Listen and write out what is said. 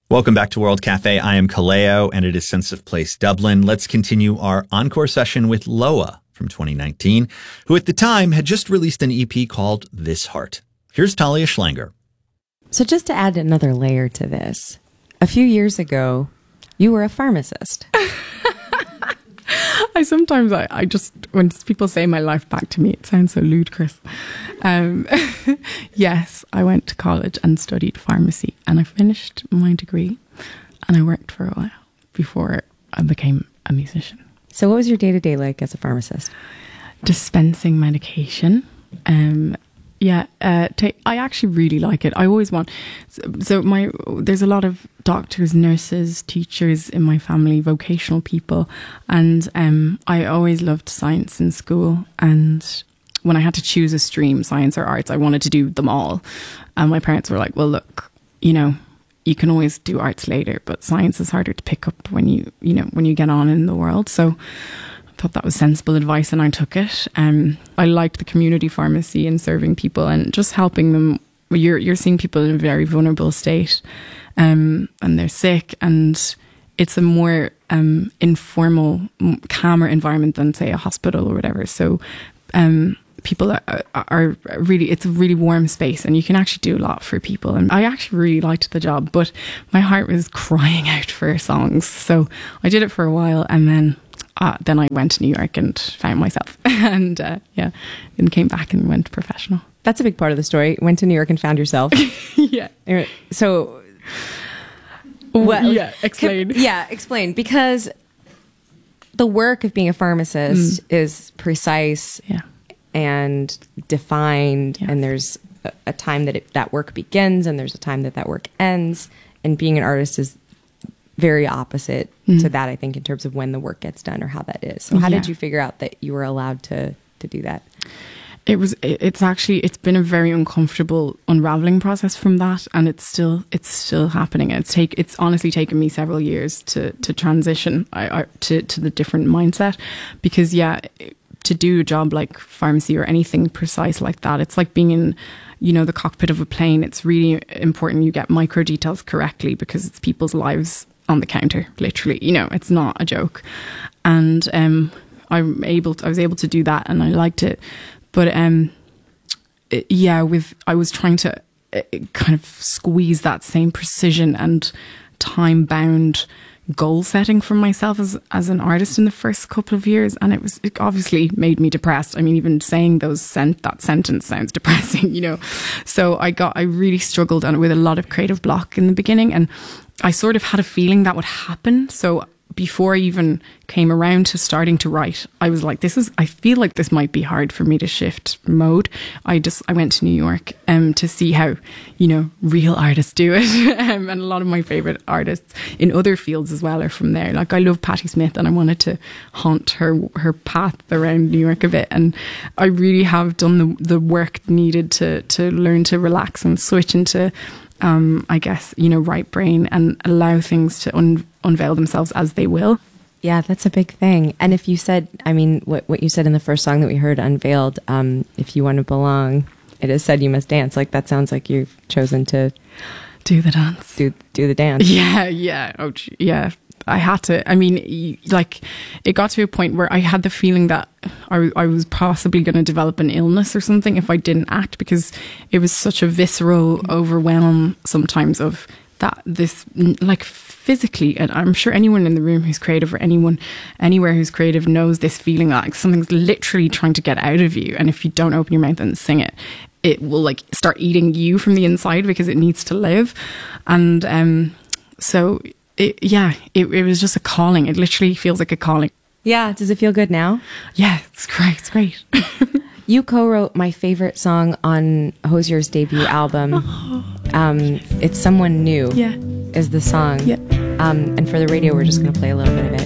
Welcome back to World Cafe. I am Kaleo, and it is Sense of Place Dublin. Let's continue our encore session with Loa from 2019, who at the time had just released an EP called This Heart. Here's Talia Schlanger. So just to add another layer to this, a few years ago, you were a pharmacist. I just, when people say my life back to me, it sounds so ludicrous. Yes, I went to college and studied pharmacy, and I finished my degree, and I worked for a while before I became a musician. So what was your day-to-day like as a pharmacist? Dispensing medication. I actually really like it. I always want, there's a lot of doctors, nurses, teachers in my family, vocational people, and I always loved science in school. And when I had to choose a stream, science or arts, I wanted to do them all. And my parents were like, well, look, you can always do arts later, but science is harder to pick up when you get on in the world. So I thought that was sensible advice, and I took it. I liked the community pharmacy and serving people and just helping them. You're seeing people in a very vulnerable state, and they're sick, and it's a more informal, calmer environment than, say, a hospital or whatever. So people are really, it's a really warm space, and you can actually do a lot for people. And I actually really liked the job, but my heart was crying out for songs. So I did it for a while, and then I went to New York and found myself, and then came back and went professional. That's a big part of the story. Went to New York and found yourself. Yeah. So, explain. Explain. Because the work of being a pharmacist is precise and defined, and there's a time that that work begins, and there's a time that work ends. And being an artist is very opposite to that, I think, in terms of when the work gets done or how that is. So how did you figure out that you were allowed to do that? It's been a very uncomfortable unraveling process from that, and it's still happening. It's honestly taken me several years to transition to the different mindset, because to do a job like pharmacy or anything precise like that, it's like being in the cockpit of a plane. It's really important you get micro details correctly, because it's people's lives on the counter, literally. It's not a joke. And I was able to do that, and I liked it. But I was trying to kind of squeeze that same precision and time bound goal setting from myself as an artist in the first couple of years, and it obviously made me depressed. I mean, even saying that sentence sounds depressing, So I really struggled with a lot of creative block in the beginning, and I sort of had a feeling that would happen. So before I even came around to starting to write, I was like, I feel like this might be hard for me to shift mode. I went to New York to see how, real artists do it. And a lot of my favorite artists in other fields as well are from there. Like, I love Patti Smith, and I wanted to haunt her path around New York a bit. And I really have done the work needed to learn to relax and switch into right brain and allow things to unveil themselves as they will. Yeah, that's a big thing. And if you said, what you said in the first song that we heard, Unveiled, if you want to belong, it is said you must dance. Like, that sounds like you've chosen to do the dance. Do the dance. Yeah. Oh, yeah. I had to. I mean, it got to a point where I had the feeling that I was possibly going to develop an illness or something if I didn't act, because it was such a visceral overwhelm sometimes of that, this, like, physically. And I'm sure anyone in the room who's creative, or anyone anywhere who's creative, knows this feeling that, like, something's literally trying to get out of you, and if you don't open your mouth and sing it, it will, like, start eating you from the inside because it needs to live. And so it was just a calling. It literally feels like a calling. Yeah. Does it feel good now? Yeah, it's great. It's great. You co-wrote my favorite song on Hozier's debut album. It's Someone New. Yeah. Is the song. Yeah. And for the radio, we're just going to play a little bit of it.